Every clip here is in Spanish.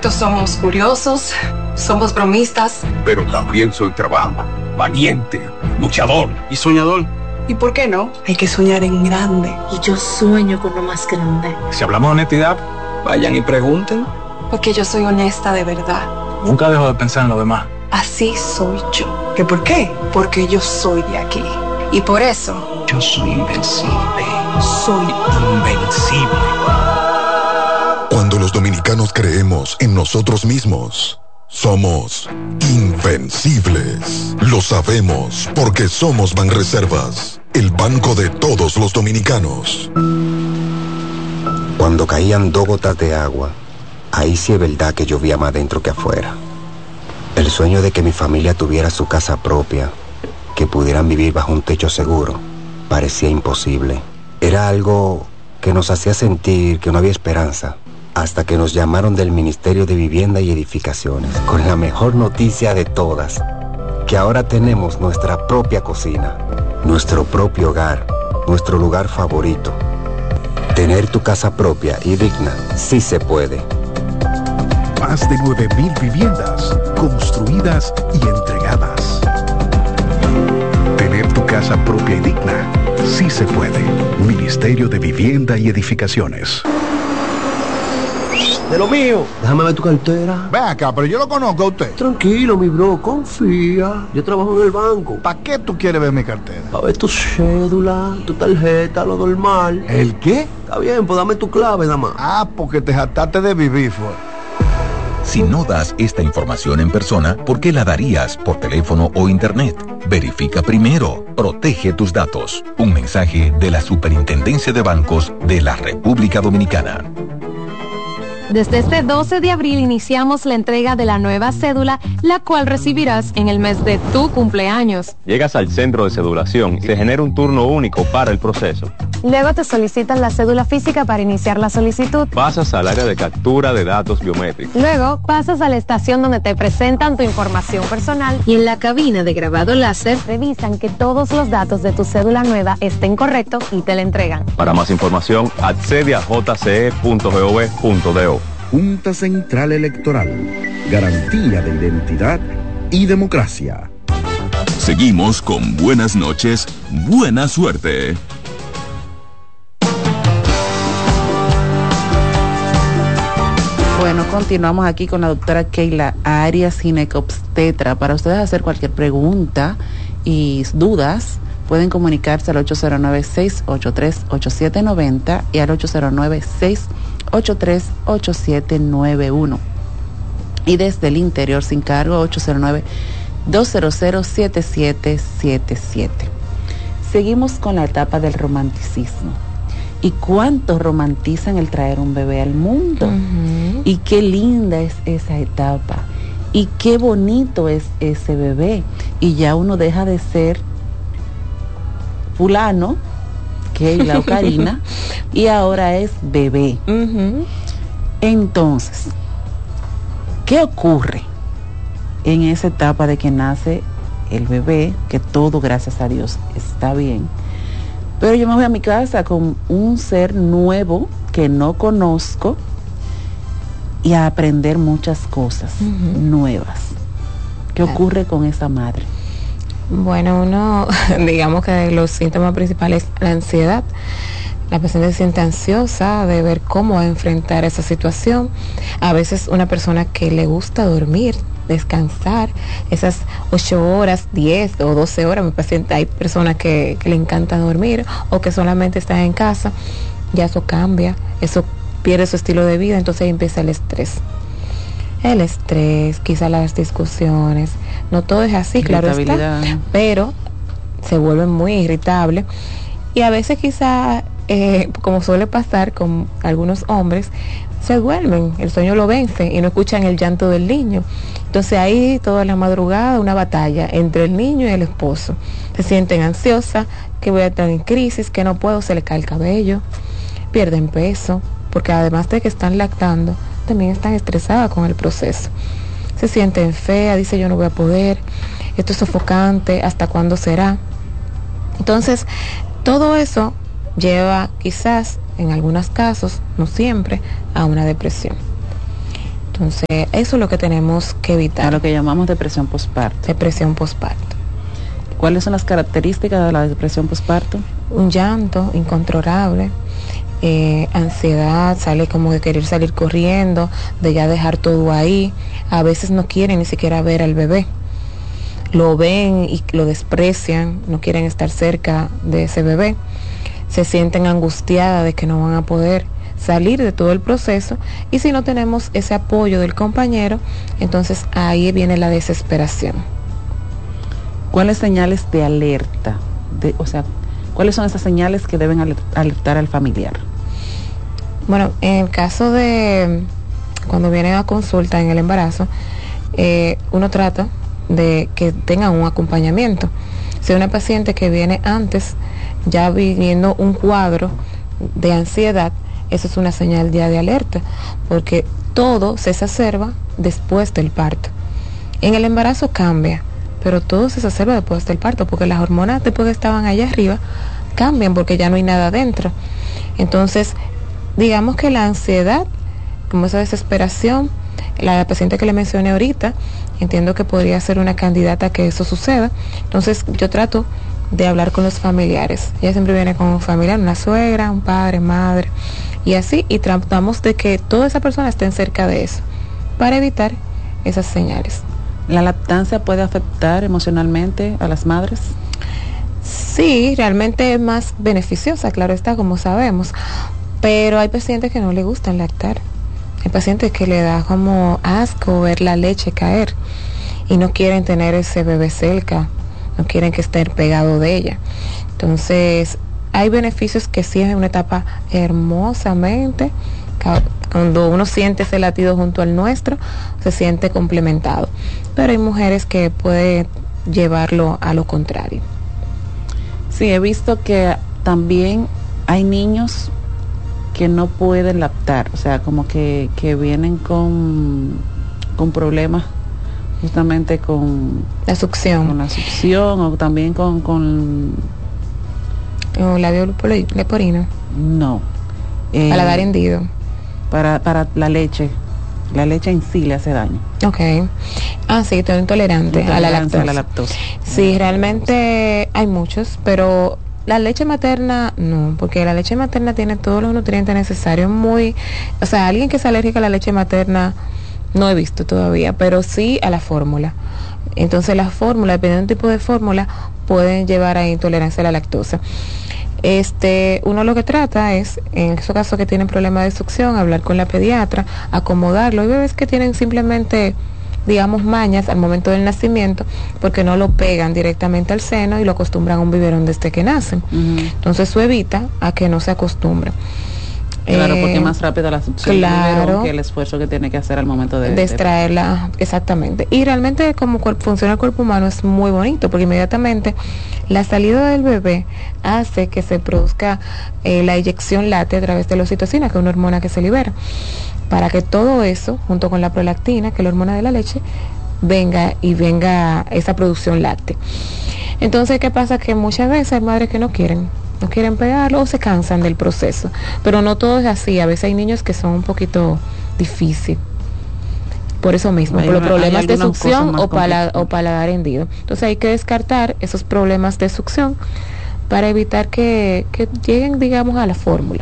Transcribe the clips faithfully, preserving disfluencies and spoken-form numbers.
Nosotros somos curiosos, somos bromistas. Pero también soy trabajo, valiente, luchador y soñador. ¿Y por qué no? Hay que soñar en grande. Y yo sueño con lo más grande. Si hablamos de honestidad, vayan y pregunten. Porque yo soy honesta de verdad. Nunca dejo de pensar en lo demás. Así soy yo. ¿Qué por qué? Porque yo soy de aquí. Y por eso... yo soy invencible. Soy invencible. Cuando los dominicanos creemos en nosotros mismos, somos invencibles. Lo sabemos porque somos Banreservas, el banco de todos los dominicanos. Cuando caían dos gotas de agua, ahí sí es verdad que llovía más dentro que afuera. El sueño de que mi familia tuviera su casa propia, que pudieran vivir bajo un techo seguro, parecía imposible. Era algo que nos hacía sentir que no había esperanza, hasta que nos llamaron del Ministerio de Vivienda y Edificaciones, con la mejor noticia de todas, que ahora tenemos nuestra propia cocina, nuestro propio hogar, nuestro lugar favorito. Tener tu casa propia y digna, sí se puede. Más de nueve mil viviendas construidas y entregadas. Tener tu casa propia y digna, sí se puede. Ministerio de Vivienda y Edificaciones. De lo mío, déjame ver tu cartera. Ven acá, pero yo lo conozco a usted. Tranquilo, mi bro, confía. Yo trabajo en el banco. ¿Para qué tú quieres ver mi cartera? Para ver tu cédula, tu tarjeta, lo normal. ¿El qué? Está bien, pues dame tu clave, nada más. Ah, porque te jactaste de vivir, fue. Si no das esta información en persona, ¿por qué la darías por teléfono o internet? Verifica primero. Protege tus datos. Un mensaje de la Superintendencia de Bancos de la República Dominicana. Desde este doce de abril iniciamos la entrega de la nueva cédula, la cual recibirás en el mes de tu cumpleaños. Llegas al centro de cedulación y se genera un turno único para el proceso. Luego te solicitan la cédula física para iniciar la solicitud. Pasas al área de captura de datos biométricos. Luego pasas a la estación donde te presentan tu información personal y en la cabina de grabado láser revisan que todos los datos de tu cédula nueva estén correctos y te la entregan. Para más información, accede a j c e punto gov punto do. Junta Central Electoral, garantía de identidad y democracia. Seguimos con buenas noches, buena suerte. Bueno, continuamos aquí con la doctora Keila Arias, ginecobstetra. Para ustedes hacer cualquier pregunta y dudas, pueden comunicarse al ocho cero nueve, seis ocho tres, ocho siete nueve cero y al ocho cero nueve, seis ocho tres, ocho siete nueve uno. Y desde el interior sin cargo, ocho cero nueve, dos cero cero, siete siete siete siete. Seguimos con la etapa del romanticismo. ¿Y cuánto romantizan el traer un bebé al mundo? Uh-huh. Y qué linda es esa etapa. Y qué bonito es ese bebé. Y ya uno deja de ser fulano, Keila o Karina, y ahora es bebé. Uh-huh. Entonces, ¿qué ocurre en esa etapa de que nace el bebé? Que todo, gracias a Dios, está bien. Pero yo me voy a mi casa con un ser nuevo que no conozco y a aprender muchas cosas uh-huh. nuevas. ¿Qué claro. ocurre con esa madre? Bueno, uno, digamos que los síntomas principales, la ansiedad. La paciente se siente ansiosa de ver cómo va a enfrentar esa situación. A veces una persona que le gusta dormir, descansar, esas ocho horas, diez o doce horas, mi paciente, hay personas que, que le encanta dormir o que solamente están en casa, ya eso cambia, eso pierde su estilo de vida, entonces ahí empieza el estrés. El estrés, quizás las discusiones, no todo es así, claro está, pero se vuelven muy irritables y a veces quizás, eh, como suele pasar con algunos hombres, se duermen, el sueño lo vence y no escuchan el llanto del niño. Entonces ahí toda la madrugada una batalla entre el niño y el esposo. Se sienten ansiosas, que voy a estar en crisis, que no puedo, se le cae el cabello, pierden peso, porque además de que están lactando, también están estresadas con el proceso. Se sienten feas, dice yo no voy a poder, esto es sofocante, ¿hasta cuándo será? Entonces, todo eso lleva quizás, en algunos casos, no siempre, a una depresión. Entonces, eso es lo que tenemos que evitar. A lo que llamamos depresión postparto. Depresión postparto. ¿Cuáles son las características de la depresión postparto? Un llanto incontrolable, eh, ansiedad, sale como de querer salir corriendo, de ya dejar todo ahí. A veces no quieren ni siquiera ver al bebé. Lo ven y lo desprecian, no quieren estar cerca de ese bebé. Se sienten angustiadas de que no van a poder salir de todo el proceso, y si no tenemos ese apoyo del compañero, entonces ahí viene la desesperación. ¿Cuáles señales de alerta? De, o sea, ¿cuáles son esas señales que deben alertar al familiar? Bueno, en el caso de cuando vienen a consulta en el embarazo, eh, uno trata de que tengan un acompañamiento. Si una paciente que viene antes ya viviendo un cuadro de ansiedad, eso es una señal ya de alerta, porque todo se exacerba después del parto. En el embarazo cambia, pero todo se exacerba después del parto, porque las hormonas, después que estaban allá arriba, cambian porque ya no hay nada adentro. Entonces, digamos que la ansiedad, como esa desesperación, la paciente que le mencioné ahorita, entiendo que podría ser una candidata a que eso suceda. Entonces, yo trato de hablar con los familiares. Ella siempre viene con un familiar, una suegra, un padre, madre, y así, y tratamos de que toda esa persona esté cerca de eso, para evitar esas señales. ¿La lactancia puede afectar emocionalmente a las madres? Sí, realmente es más beneficiosa, claro está, como sabemos, pero hay pacientes que no les gustan lactar. Hay pacientes que le da como asco ver la leche caer y no quieren tener ese bebé cerca, no quieren que esté pegado de ella. Entonces, hay beneficios que sí es una etapa hermosamente, cuando uno siente ese latido junto al nuestro, se siente complementado. Pero hay mujeres que pueden llevarlo a lo contrario. Sí, he visto que también hay niños que no pueden lactar, o sea, como que, que vienen con, con problemas justamente con la succión, con la succión o también con con o labio leporino. No. Eh, Paladar hendido. Para para la leche. La leche en sí le hace daño. Okay. Ah, sí, estoy intolerante a la lactosa. A la lactosa. Sí, realmente hay muchos, pero la leche materna no, porque la leche materna tiene todos los nutrientes necesarios. Muy, o sea, alguien que es alérgico a la leche materna no he visto todavía, pero sí a la fórmula. Entonces la fórmula, dependiendo del tipo de fórmula, pueden llevar a intolerancia a la lactosa. Este, uno lo que trata es, en esos casos que tienen problemas de succión, hablar con la pediatra, acomodarlo. Hay bebés que tienen simplemente, digamos, mañas al momento del nacimiento, porque no lo pegan directamente al seno y lo acostumbran a un biberón desde que nacen. Uh-huh. Entonces eso evita a que no se acostumbren. Claro, porque es más rápida la succión claro, del que el esfuerzo que tiene que hacer al momento de, de extraerla, de... exactamente. Y realmente como cuerpo, funciona el cuerpo humano es muy bonito, porque inmediatamente la salida del bebé hace que se produzca eh, la eyección láctea a través de la oxitocina, que es una hormona que se libera, para que todo eso, junto con la prolactina, que es la hormona de la leche, venga y venga esa producción láctea. Entonces, ¿qué pasa? Que muchas veces hay madres que no quieren no quieren pegarlo o se cansan del proceso, pero no todo es así. A veces hay niños que son un poquito difíciles por eso mismo, hay por los una, problemas de succión o, pala, o paladar hendido. Entonces hay que descartar esos problemas de succión para evitar que, que lleguen, digamos, a la fórmula.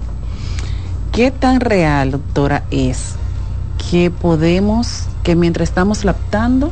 ¿Qué tan real, doctora, es que podemos, que mientras estamos lactando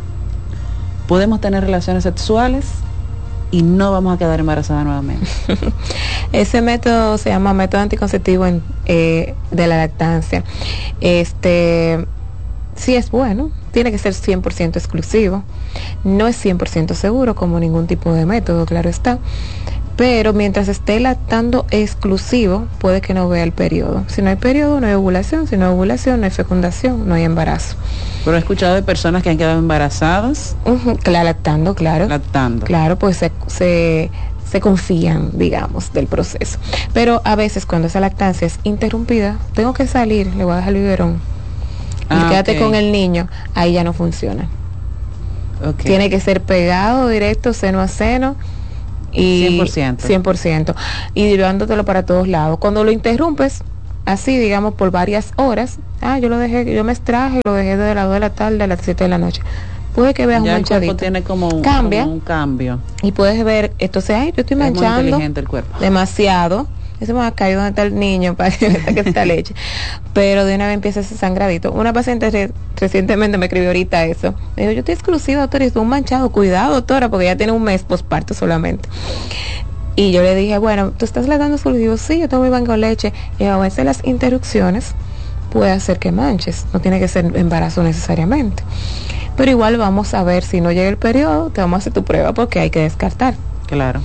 podemos tener relaciones sexuales y no vamos a quedar embarazada nuevamente? Ese método se llama método anticonceptivo en, eh, de la lactancia. Este, sí es bueno, tiene que ser cien por ciento exclusivo. No es cien por ciento seguro como ningún tipo de método, claro está. Pero mientras esté lactando exclusivo, puede que no vea el periodo. Si no hay periodo, no hay ovulación. Si no hay ovulación, no hay fecundación, no hay embarazo. Pero he escuchado de personas que han quedado embarazadas. Uh-huh, claro, lactando, claro. Lactando. Claro, pues se, se, se confían, digamos, del proceso. Pero a veces cuando esa lactancia es interrumpida, tengo que salir, le voy a dejar el biberón. Ah, y quédate okay. con el niño, ahí ya no funciona. Okay. Tiene que ser pegado directo, seno a seno. Y cien por ciento. cien por ciento. Y llevándotelo para todos lados. Cuando lo interrumpes, así, digamos, por varias horas, ah, yo lo dejé, yo me extraje, lo dejé de las dos de la tarde a las siete de la noche. Puede que veas ya un manchadito. El cuerpo tiene como un, Cambia, como un cambio. Y puedes ver, entonces, ay, yo estoy es manchando. Muy inteligente el cuerpo. Demasiado. Eso me va a caer donde está el niño para que me saque esta leche. Pero de una vez empieza ese sangradito. Una paciente re, recientemente me escribió ahorita eso. Me dijo, yo estoy exclusiva, doctora, y estoy un manchado. Cuidado, doctora, porque ya tiene un mes posparto solamente. Y yo le dije, bueno, ¿tú estás le dando exclusivo? Sí, yo tomo mi banco de leche. Y a veces las interrupciones puede hacer que manches. No tiene que ser embarazo necesariamente. Pero igual vamos a ver, si no llega el periodo, te vamos a hacer tu prueba porque hay que descartar. Claro.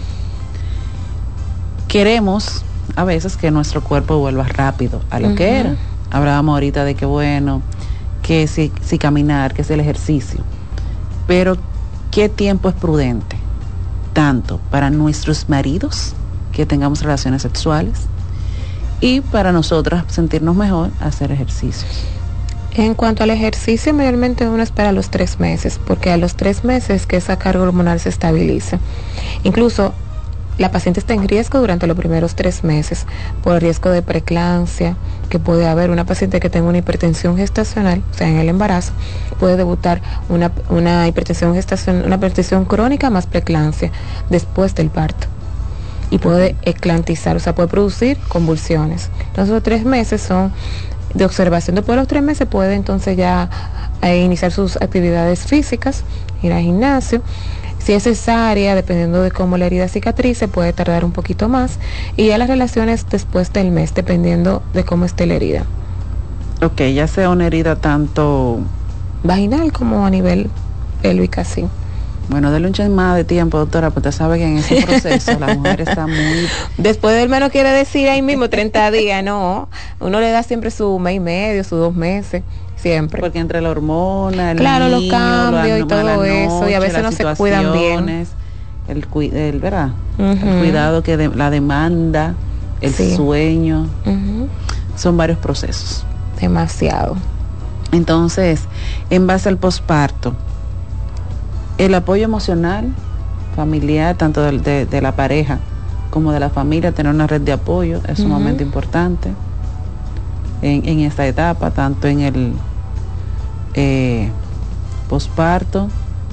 Queremos a veces que nuestro cuerpo vuelva rápido a lo uh-huh. que era. Hablábamos ahorita de que bueno, que si, si caminar, que es el ejercicio. Pero, ¿qué tiempo es prudente? Tanto para nuestros maridos, que tengamos relaciones sexuales, y para nosotras sentirnos mejor, hacer ejercicios. En cuanto al ejercicio, mayormente uno espera los tres meses, porque a los tres meses que esa carga hormonal se estabiliza. Incluso, la paciente está en riesgo durante los primeros tres meses por el riesgo de preeclampsia, que puede haber una paciente que tenga una hipertensión gestacional, o sea, en el embarazo, puede debutar una, una hipertensión gestacional, una hipertensión crónica más preeclampsia después del parto. Y puede eclantizar, o sea, puede producir convulsiones. Entonces, los tres meses son de observación. Después de los tres meses puede entonces ya eh, iniciar sus actividades físicas, ir al gimnasio. Si es cesárea, dependiendo de cómo la herida cicatrice, puede tardar un poquito más. Y ya las relaciones después del mes, dependiendo de cómo esté la herida. Ok, ya sea una herida tanto vaginal como a nivel pélvica, sí. Bueno, denle un chin más de tiempo, doctora, porque usted sabe que en ese proceso la mujer está muy... Después del menos quiere decir ahí mismo treinta días, no. Uno le da siempre su mes y medio, sus dos meses. Siempre. Porque entre la hormona, el claro, niño, los cambios la, y todo noche, eso, y a veces no se cuidan bien. El, el, ¿verdad? Uh-huh. El cuidado que de, la demanda, el sí. sueño, uh-huh. son varios procesos. Demasiado. Entonces, en base al posparto, el apoyo emocional, familiar, tanto de, de, de la pareja como de la familia, tener una red de apoyo es uh-huh. sumamente importante en, en esta etapa, tanto en el Eh, posparto.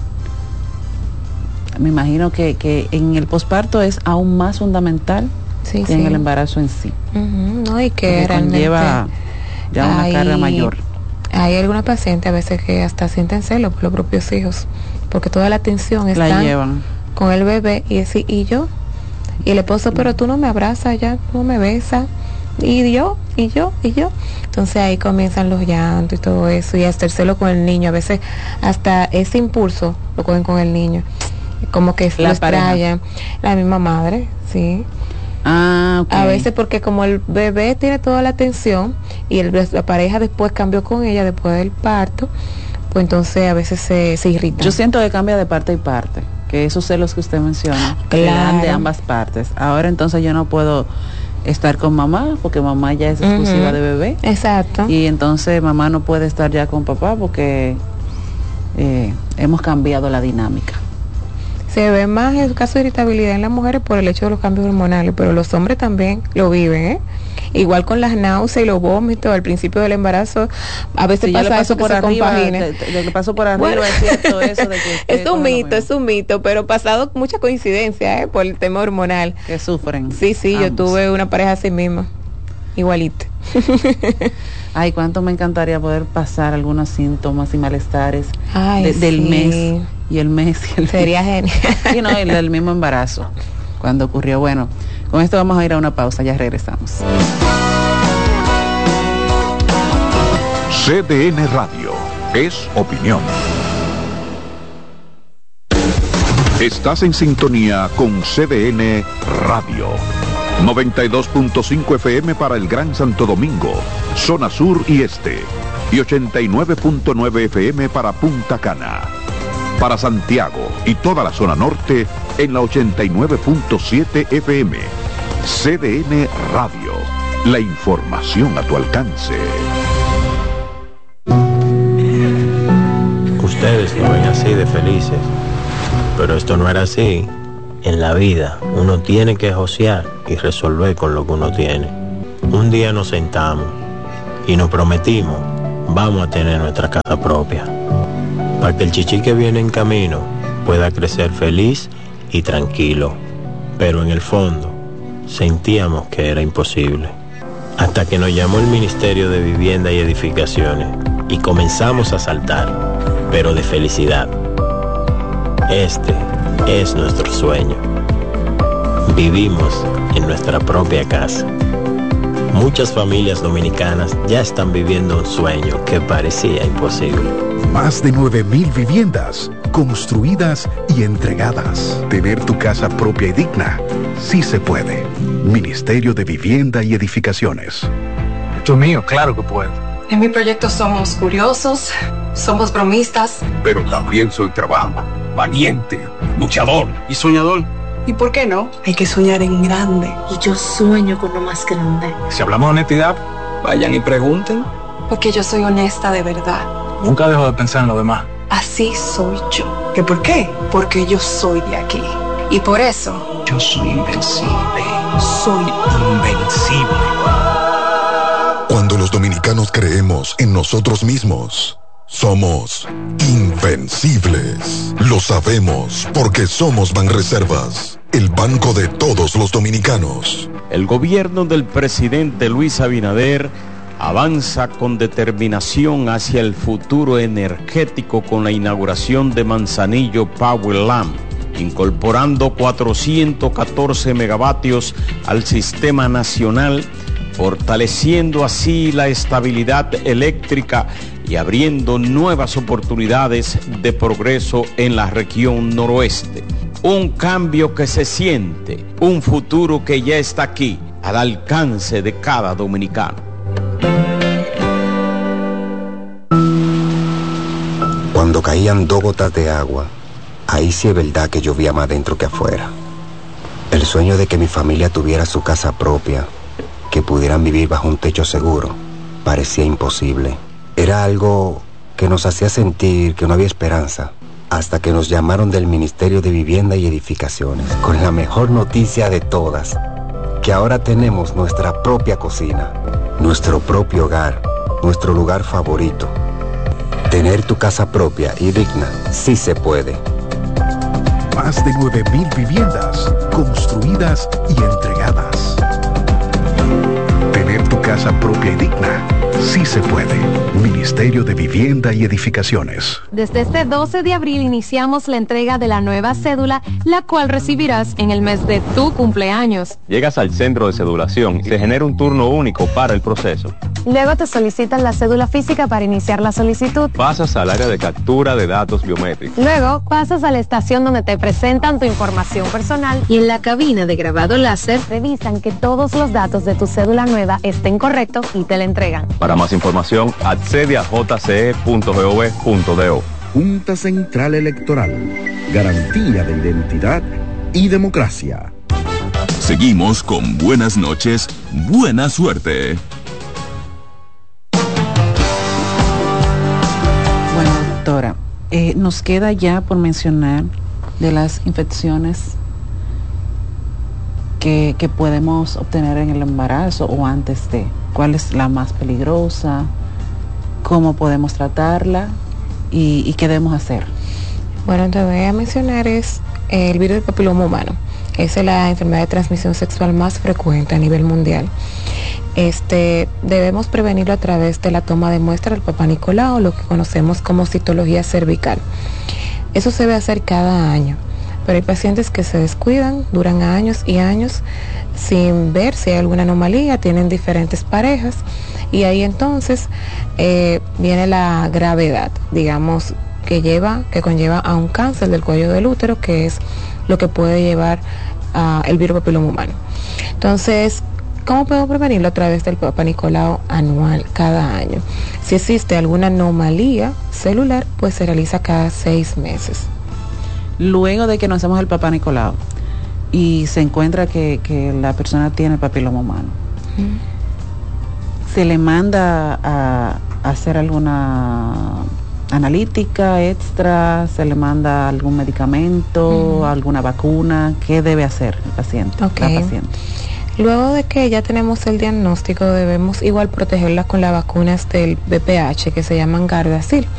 Me imagino que, que en el posparto es aún más fundamental sí, que sí. en el embarazo en sí. Uh-huh, no, y que realmente lleva ya una hay, carga mayor. Hay alguna paciente a veces que hasta sienten celos por los propios hijos, porque toda la atención está la llevan con el bebé y así, y yo, y el esposo, pero tú no me abrazas ya, no me besas. Y yo, y yo, y yo. Entonces ahí comienzan los llantos y todo eso, y hasta el celo con el niño. A veces hasta ese impulso lo cogen con el niño. Como que se lo extrañan. La misma madre, sí. Ah, okay. A veces porque como el bebé tiene toda la atención y el, la pareja después cambió con ella después del parto, pues entonces a veces se, se irrita. Yo siento que cambia de parte y parte, que esos celos que usted menciona, claro, que dan de ambas partes. Ahora entonces yo no puedo estar con mamá porque mamá ya es exclusiva uh-huh. de bebé. Exacto. Y entonces mamá no puede estar ya con papá porque eh, hemos cambiado la dinámica. Se ve más el caso de irritabilidad en las mujeres por el hecho de los cambios hormonales, pero los hombres también lo viven, ¿eh? Igual con las náuseas y los vómitos al principio del embarazo, a veces sí, pasa paso eso por que arriba, se compagine. De, de, de paso por arriba, bueno, es cierto eso de que es un mito, es un mito, pero pasado mucha coincidencia, ¿eh? Por el tema hormonal. Que sufren. Sí, sí, ambos. Yo tuve una pareja así misma, igualita. Ay, cuánto me encantaría poder pasar algunos síntomas y malestares Ay, de, sí. del mes y el mes y el sería mes. Genial. Y no, el del mismo embarazo cuando ocurrió. Bueno, con esto vamos a ir a una pausa, ya regresamos. C D N Radio es opinión. Estás en sintonía con C D N Radio. noventa y dos punto cinco F M para el Gran Santo Domingo, zona sur y este, y ochenta y nueve punto nueve F M para Punta Cana. Para Santiago y toda la zona norte en la ochenta y nueve punto siete F M. C D N Radio, la información a tu alcance. Ustedes lo ven así de felices, pero esto no era así. En la vida uno tiene que josear y resolver con lo que uno tiene. Un día nos sentamos y nos prometimos, vamos a tener nuestra casa propia, para que el chichi que viene en camino pueda crecer feliz y tranquilo. Pero en el fondo, sentíamos que era imposible. Hasta que nos llamó el Ministerio de Vivienda y Edificaciones y comenzamos a saltar, pero de felicidad. Este es nuestro sueño. Vivimos en nuestra propia casa. Muchas familias dominicanas ya están viviendo un sueño que parecía imposible. Más de nueve mil viviendas construidas y entregadas. Tener tu casa propia y digna, sí se puede. Ministerio de Vivienda y Edificaciones. Esto es mío, claro que puedo. En mi proyecto somos curiosos, somos bromistas. Pero también soy trabajo, valiente, luchador y soñador. ¿Y por qué no? Hay que soñar en grande. Y yo sueño con lo más grande. Si hablamos de honestidad, vayan y pregunten. Porque yo soy honesta de verdad. Nunca dejo de pensar en lo demás. Así soy yo. ¿Que por qué? Porque yo soy de aquí. Y por eso... yo soy invencible. Soy invencible. Cuando los dominicanos creemos en nosotros mismos, somos invencibles. Lo sabemos porque somos Banreservas, el banco de todos los dominicanos. El gobierno del presidente Luis Abinader avanza con determinación hacia el futuro energético con la inauguración de Manzanillo Power Lamp, incorporando cuatrocientos catorce megavatios al sistema nacional, fortaleciendo así la estabilidad eléctrica y abriendo nuevas oportunidades de progreso en la región noroeste. Un cambio que se siente, un futuro que ya está aquí, al alcance de cada dominicano. Cuando caían dos gotas de agua, ahí sí es verdad que llovía más dentro que afuera. El sueño de que mi familia tuviera su casa propia, que pudieran vivir bajo un techo seguro, parecía imposible. Era algo que nos hacía sentir que no había esperanza, hasta que nos llamaron del Ministerio de Vivienda y Edificaciones, con la mejor noticia de todas, que ahora tenemos nuestra propia cocina, nuestro propio hogar, nuestro lugar favorito. Tener tu casa propia y digna, sí se puede. Más de nueve mil viviendas construidas y entregadas. Tener tu casa propia y digna, sí se puede. Ministerio de Vivienda y Edificaciones. Desde este doce de abril iniciamos la entrega de la nueva cédula, la cual recibirás en el mes de tu cumpleaños. Llegas al centro de cedulación y se genera un turno único para el proceso. Luego te solicitan la cédula física para iniciar la solicitud. Pasas al área de captura de datos biométricos. Luego pasas a la estación donde te presentan tu información personal y en la cabina de grabado láser revisan que todos los datos de tu cédula nueva estén correctos y te la entregan. Para más información, accede a j c e punto gov punto do. Junta Central Electoral. Garantía de identidad y democracia. Seguimos con Buenas noches, buena suerte. Bueno, doctora, eh, nos queda ya por mencionar de las infecciones que, que podemos obtener en el embarazo o antes de. ¿Cuál es la más peligrosa? ¿Cómo podemos tratarla? ¿Y, y qué debemos hacer? Bueno, te voy a mencionar es el virus del papiloma humano. Esa es la enfermedad de transmisión sexual más frecuente a nivel mundial. Este, debemos prevenirlo a través de la toma de muestra del Papá Nicolau, lo que conocemos como citología cervical. Eso se debe hacer cada año, pero hay pacientes que se descuidan, duran años y años sin ver si hay alguna anomalía, tienen diferentes parejas y ahí entonces eh, viene la gravedad, digamos, que lleva, que conlleva a un cáncer del cuello del útero, que es lo que puede llevar a el virus papiloma humano. Entonces, ¿cómo podemos prevenirlo? A través del Papá Nicolau anual, cada año. Si existe alguna anomalía celular, pues se realiza cada seis meses. Luego de que nos hacemos el Papá Nicolau y se encuentra que, que la persona tiene el papiloma humano, mm. se le manda a, a hacer alguna analítica extra, se le manda algún medicamento, mm. alguna vacuna. ¿Qué debe hacer el paciente? Okay. La paciente. Luego de que ya tenemos el diagnóstico, debemos igual protegerlas con las vacunas del V P H que se llaman Gardasil.